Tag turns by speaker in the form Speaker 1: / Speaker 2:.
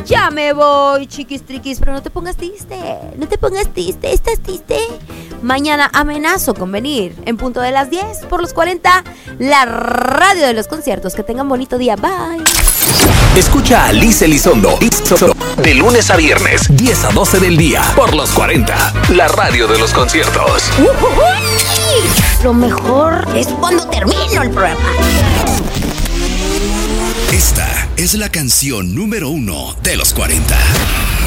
Speaker 1: Ya me voy, chiquis triquis, pero no te pongas triste. No te pongas triste, ¿estás triste? Mañana amenazo con venir en punto de las 10 por los 40, la radio de los conciertos. Que tengan bonito día, bye.
Speaker 2: Escucha a Liz Elizondo de lunes a viernes, 10 a 12 del día, por los 40, la radio de los conciertos.
Speaker 1: Lo mejor es cuando termino el programa.
Speaker 3: Esta es la canción número 1 de los 40.